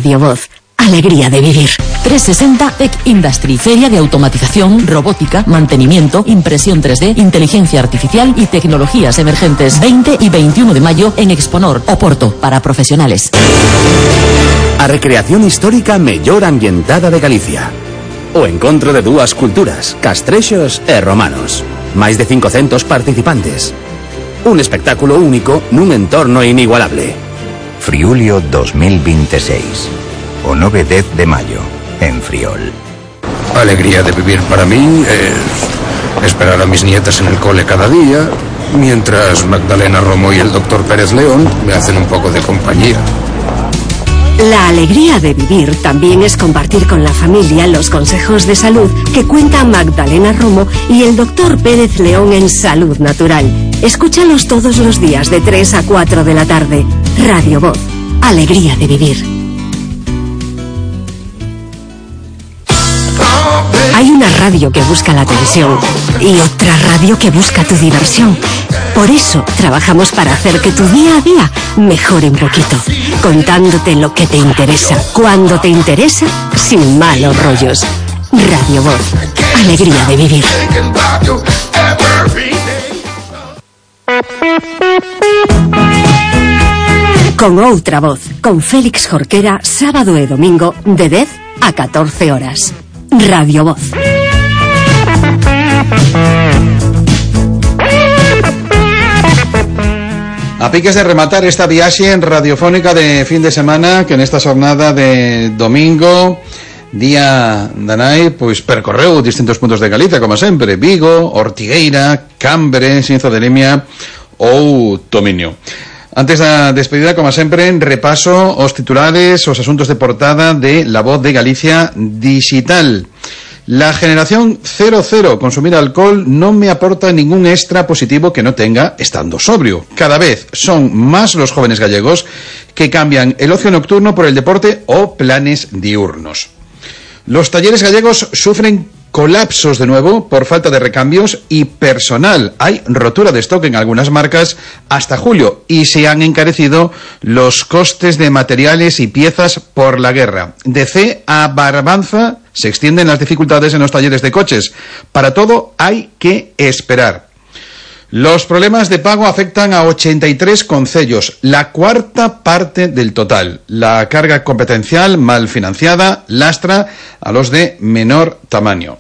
Radio Voz. Alegría de vivir. 360 Tech Industry, feria de automatización, robótica, mantenimiento, impresión 3D, inteligencia artificial y tecnologías emergentes. 20 y 21 de mayo en Exponor, Oporto, para profesionales. A recreación histórica mellor ambientada de Galicia. O encontro de dúas culturas, castrexos e romanos. Máis de 500 participantes. Un espectáculo único nun entorno inigualable. Friulio 2026. O 9 e 10 de mayo, en Friol. Alegría de vivir para mí es esperar a mis nietas en el cole cada día, mientras Magdalena Romo y el doctor Pérez León me hacen un poco de compañía. La alegría de vivir también es compartir con la familia los consejos de salud que cuentan Magdalena Romo y el doctor Pérez León en Salud Natural. Escúchalos todos los días de 3 a 4 de la tarde. Radio Voz. Alegría de vivir. Hay una radio que busca la atención y otra radio que busca tu diversión. Por eso trabajamos para hacer que tu día a día mejore un poquito, contándote lo que te interesa, cuando te interesa, sin malos rollos. Radio Voz. Alegría de vivir. Con outra voz, con Félix Jorquera, sábado e domingo de 10 a 14 horas. Radio Voz. A piques de rematar esta viaxe radiofónica de fin de semana, que nesta xornada de domingo, día da nai, pois percorreu distintos puntos de Galicia, como sempre: Vigo, Ortigueira, Cambre, Xinzo de Limia ou Tomiño. Antes da despedida, como sempre, repaso os titulares, os asuntos de portada de La Voz de Galicia Digital. La generación 00, consumir alcohol no me aporta ningún extra positivo que no tenga estando sobrio. Cada vez son más los jóvenes gallegos que cambian el ocio nocturno por el deporte o planes diurnos. Los talleres gallegos sufren colapsos de nuevo por falta de recambios y personal. Hay rotura de stock en algunas marcas hasta julio y se han encarecido los costes de materiales y piezas por la guerra. De C a Barbanza se extienden las dificultades en los talleres de coches. Para todo hay que esperar. Los problemas de pago afectan a 83 concellos, la cuarta parte del total. La carga competencial mal financiada lastra a los de menor tamaño.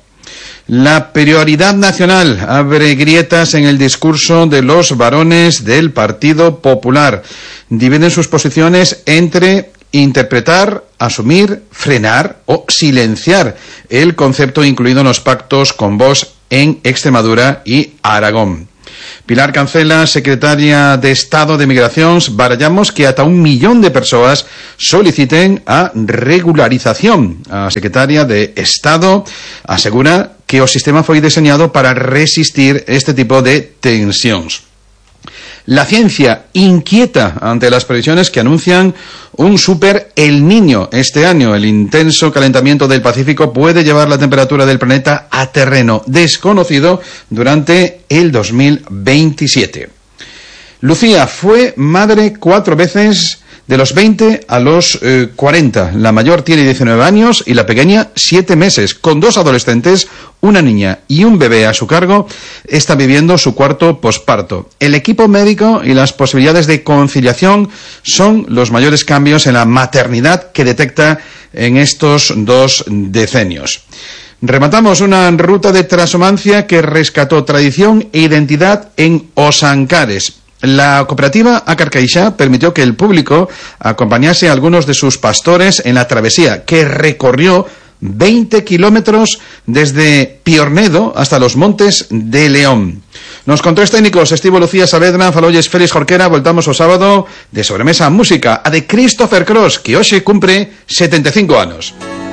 La prioridad nacional abre grietas en el discurso de los varones del Partido Popular. Dividen sus posiciones entre interpretar, asumir, frenar o silenciar el concepto incluido en los pactos con Vox en Extremadura y Aragón. Pilar Cancela, secretaria de Estado de Migracións, barallamos que ata 1 millón de persoas soliciten a regularización. A secretaria de Estado asegura que o sistema foi deseñado para resistir este tipo de tensións. La ciencia inquieta ante las previsiones que anuncian un super El Niño este año. El intenso calentamiento del Pacífico puede llevar la temperatura del planeta a terreno desconocido durante el 2027. Lucía fue madre 4 veces, de los 20 a los 40. La mayor tiene 19 años y la pequeña 7 meses. Con 2 adolescentes, una niña y un bebé a su cargo, está viviendo su cuarto posparto. El equipo médico y las posibilidades de conciliación son los mayores cambios en la maternidad que detecta en estos 2 decenios. Rematamos una ruta de transhumancia que rescató tradición e identidad en Os Ancares. La cooperativa Acarcaixá permitió que el público acompañase a algunos de sus pastores en la travesía, que recorrió 20 kilómetros desde Piornedo hasta los Montes de León. Nos controles técnicos Estivo Lucía Saavedra, falolles Félix Jorquera. Voltamos o sábado de sobremesa música a de Christopher Cross, que hoxe cumpre 75 anos.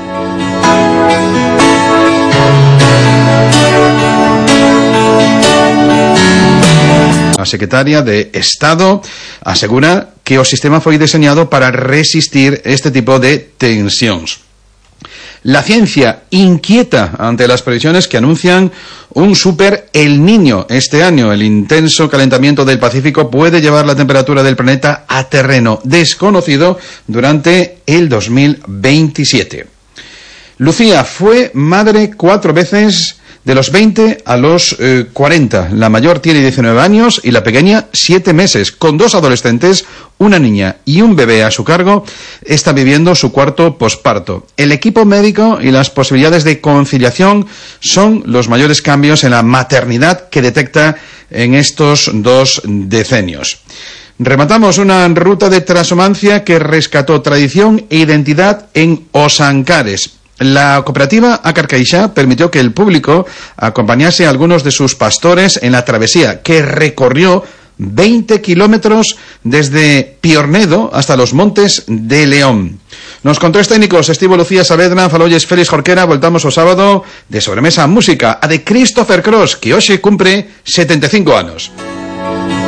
La secretaria de Estado asegura que o sistema foi deseñado para resistir este tipo de tensións. La ciencia inquieta ante las previsiones que anuncian un super El Niño este año. El intenso calentamiento del Pacífico puede llevar la temperatura del planeta a terreno desconocido durante el 2027. Lucía fue madre 4 veces, de los 20 a los 40. La mayor tiene 19 años y la pequeña 7 meses. Con 2 adolescentes, una niña y un bebé a su cargo, está viviendo su cuarto posparto. El equipo médico y las posibilidades de conciliación son los mayores cambios en la maternidad que detecta en estos 2 decenios. Rematamos una ruta de transhumancia que rescató tradición e identidad en Osancares. La cooperativa Acarcaixá permitió que el público acompañase a algunos de sus pastores en la travesía, que recorrió 20 kilómetros desde Piornedo hasta los Montes de León. Nos controles técnicos Estivo Lucía Saavedra, falolles Félix Jorquera. Voltamos o sábado de sobremesa música a de Christopher Cross, que hoxe cumpre 75 anos.